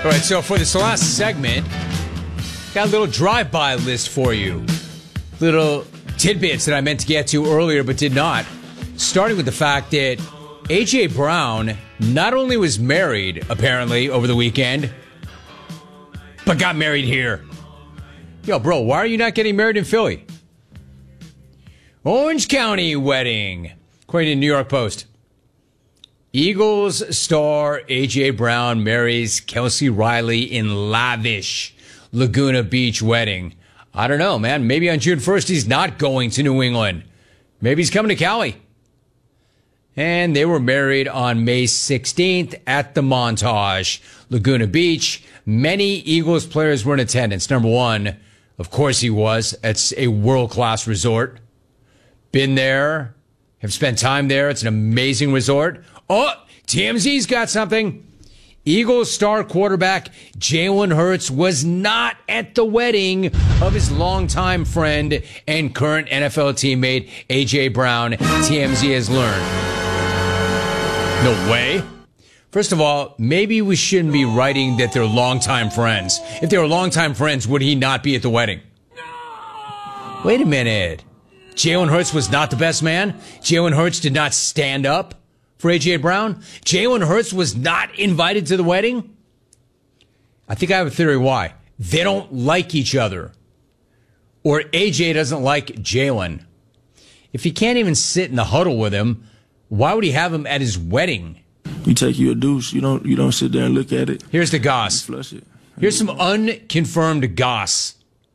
All right, so for this last segment, got a little drive-by list for you. Little tidbits that I meant to get to earlier but did not. Starting with the fact that A.J. Brown not only was married, apparently, over the weekend, but got married here. Yo, bro, why are you not getting married in Philly? Orange County wedding, according to New York Post. Eagles star A.J. Brown marries Kelsey Riley in lavish Laguna Beach wedding. I don't know, man. Maybe on June 1st he's not going to New England. Maybe he's coming to Cali. And they were married on May 16th at the Montage, Laguna Beach. Many Eagles players were in attendance. Number one, of course he was. It's a world-class resort. Been there. Have spent time there. It's an amazing resort. Oh, TMZ's got something. Eagles star quarterback Jalen Hurts was not at the wedding of his longtime friend and current NFL teammate A.J. Brown, TMZ has learned. No way. First of all, maybe we shouldn't be writing that they're longtime friends. If they were longtime friends, would he not be at the wedding? Wait a minute. Jalen Hurts was not the best man? Jalen Hurts did not stand up for A.J. Brown? Jalen Hurts was not invited to the wedding? I think I have a theory why. They don't like each other. Or A.J. doesn't like Jalen. If he can't even sit in the huddle with him, why would he have him at his wedding? You take you a deuce. You don't sit there and look at it. Here's the goss. Flush it. Here's some unconfirmed goss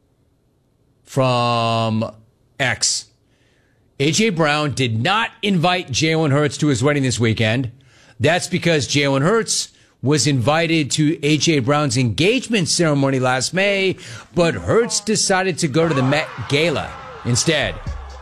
from X. A.J. Brown did not invite Jalen Hurts to his wedding this weekend. That's because Jalen Hurts was invited to A.J. Brown's engagement ceremony last May, but Hurts decided to go to the Met Gala instead.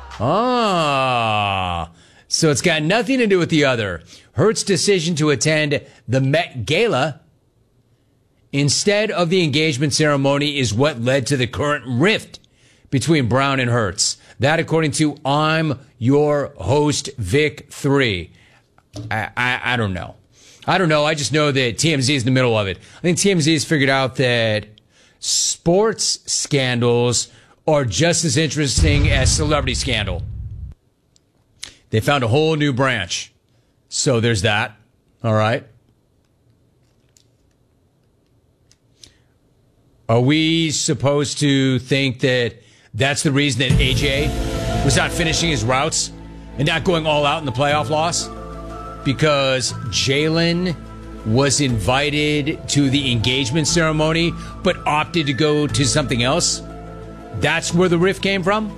So it's got nothing to do with the other. Hurts' decision to attend the Met Gala instead of the engagement ceremony is what led to the current rift between Brown and Hurts. That, according to I'm Your Host, Vic 3. I don't know. I don't know. I just know that TMZ is in the middle of it. I think TMZ has figured out that sports scandals are just as interesting as celebrity scandal. They found a whole new branch. So there's that. All right. Are we supposed to think that that's the reason that AJ was not finishing his routes and not going all out in the playoff loss? Because Jalen was invited to the engagement ceremony but opted to go to something else? That's where the rift came from?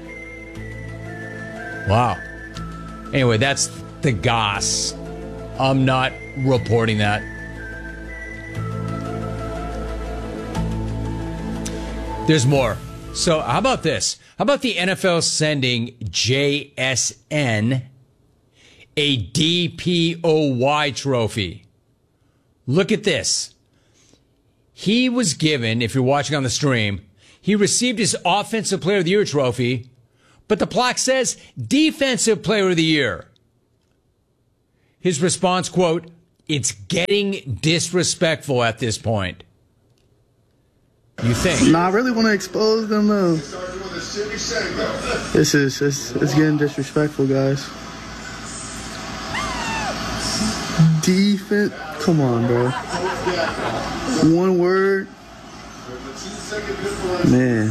Wow. Anyway, that's the goss. I'm not reporting that. There's more. So how about this? How about the NFL sending JSN a DPOY trophy? Look at this. He was given, if you're watching on the stream, he received his Offensive Player of the Year trophy, but the plaque says Defensive Player of the Year. His response, quote, "It's getting disrespectful at this point." You think? I really want to expose them though. It's getting disrespectful, guys. Defense, come on, bro. One word, man.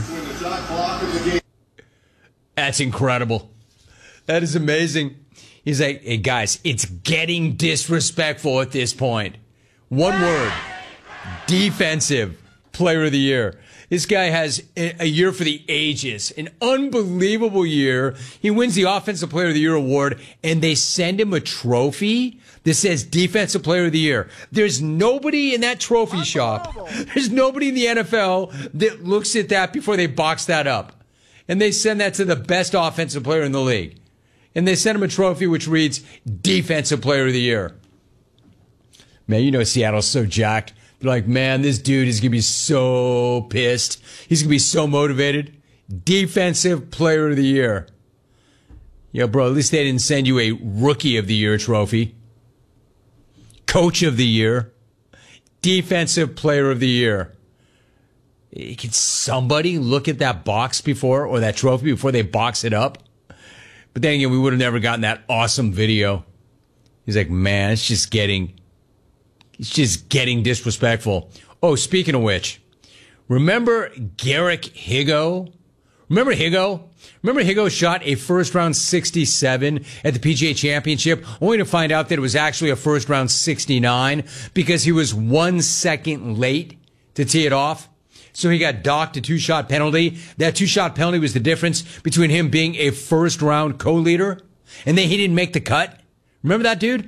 That's incredible. That is amazing. He's like, hey guys, it's getting disrespectful at this point. One word, Defensive Player of the Year. This guy has a year for the ages, an unbelievable year. He wins the Offensive Player of the Year award, and they send him a trophy that says Defensive Player of the Year. There's nobody in that trophy shop. There's nobody in the NFL that looks at that before they box that up. And they send that to the best offensive player in the league. And they send him a trophy which reads Defensive Player of the Year. Man, you know Seattle's so jacked. They're like, man, this dude is going to be so pissed. He's going to be so motivated. Defensive Player of the Year. Yo, bro, at least they didn't send you a Rookie of the Year trophy. Coach of the Year. Defensive Player of the Year. Can somebody look at that box before, or that trophy before they box it up? But then again, we would have never gotten that awesome video. He's like, man, it's just getting disrespectful. Oh, speaking of which, remember Garrick Higgo? Remember Higgo? Remember Higgo shot a first-round 67 at the PGA Championship, only to find out that it was actually a first-round 69 because he was 1 second late to tee it off. So he got docked a 2-shot penalty. That 2-shot penalty was the difference between him being a first-round co-leader and then he didn't make the cut. Remember that dude?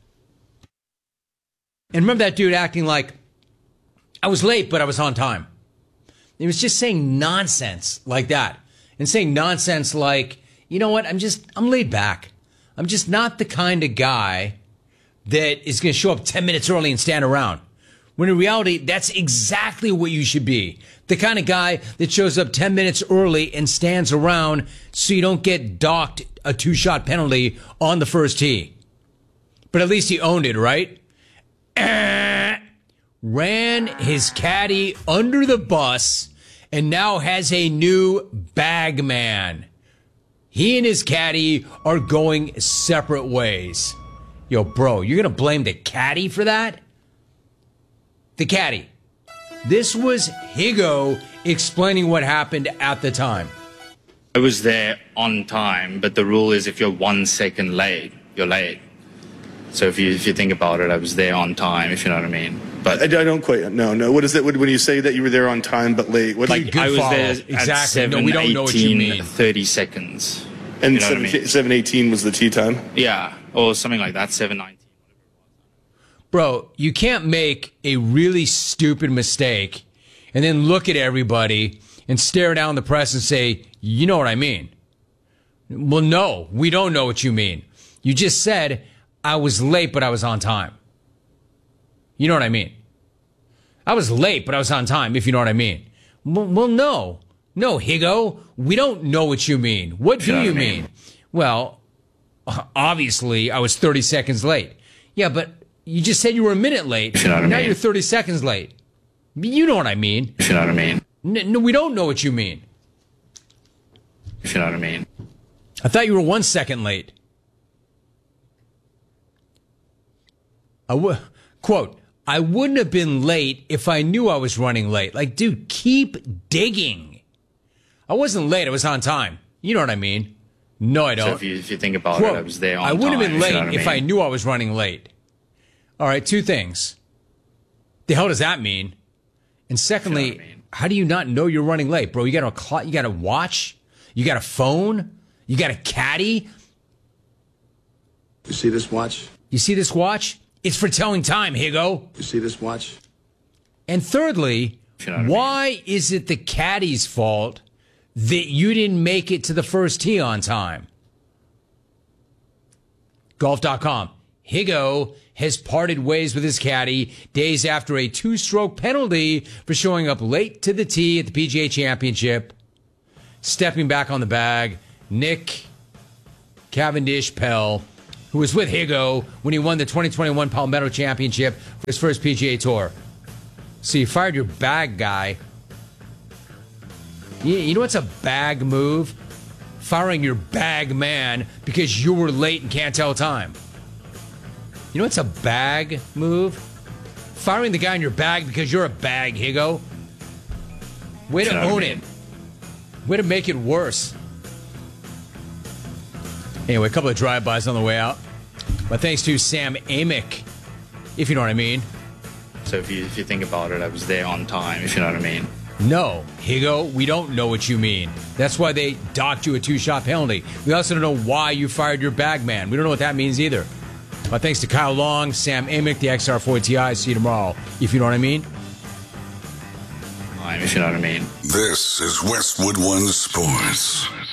And remember that dude acting like, I was late, but I was on time. He was just saying nonsense like that. And saying nonsense like, you know what, I'm laid back. I'm just not the kind of guy that is going to show up 10 minutes early and stand around. When in reality, that's exactly what you should be. The kind of guy that shows up 10 minutes early and stands around so you don't get docked a 2-shot penalty on the first tee. But at least he owned it, right? Ran his caddy under the bus and now has a new bag man. He and his caddy are going separate ways. Yo, bro, you're going to blame the caddy for that? The caddy. This was Higgo explaining what happened at the time. I was there on time, but the rule is if you're 1 second late, you're late. So if you think about it, I was there on time, if you know what I mean. But I don't quite no. What is it when you say that you were there on time but late? What like I was there exactly. At 7, no, we don't know what you mean. 30 seconds. And you know 7:18 was the tee time? Yeah, or something like that, 7:19. Bro, you can't make a really stupid mistake and then look at everybody and stare down the press and say, you know what I mean. Well, no, we don't know what you mean. You just said, I was late, but I was on time. You know what I mean? I was late, but I was on time, if you know what I mean. Well, no. No, Higgo, we don't know what you mean. What do you mean? Well, obviously, I was 30 seconds late. Yeah, but you just said you were a minute late. You know what I mean? Now you're 30 seconds late. You know what I mean. You know what I mean? No, we don't know what you mean. You know what I mean? I thought you were 1 second late. Quote, I wouldn't have been late if I knew I was running late. Like, dude, keep digging. I wasn't late. I was on time. You know what I mean? No, I don't. So if you think about Quote, it, I was there on time. I would have been late you know if I knew I was running late. All right, two things. The hell does that mean? And secondly, you know how do you not know you're running late, bro? You got a clock, you got a watch, you got a phone, you got a caddy. You see this watch? You see this watch? It's for telling time, Higgo. You see this watch? And thirdly, you know why is it the caddy's fault that you didn't make it to the first tee on time? Golf.com. Higgo has parted ways with his caddy days after a 2-stroke penalty for showing up late to the tee at the PGA Championship. Stepping back on the bag, Nick Cavendish Pell, who was with Higgo when he won the 2021 Palmetto Championship for his first PGA Tour. So you fired your bag guy. You know what's a bag move? Firing your bag man because you were late and can't tell time. You know what's a bag move? Firing the guy in your bag because you're a bag, Higgo. Way to own it. Way to make it worse. Anyway, a couple of drive-bys on the way out. But thanks to Sam Amick, if you know what I mean. So if you think about it, I was there on time, if you know what I mean. No, Higgo, we don't know what you mean. That's why they docked you a 2-shot penalty. We also don't know why you fired your bag man. We don't know what that means either. But thanks to Kyle Long, Sam Amick, the XR4TI. See you tomorrow, if you know what I mean. If you know what I mean. This is Westwood One Sports.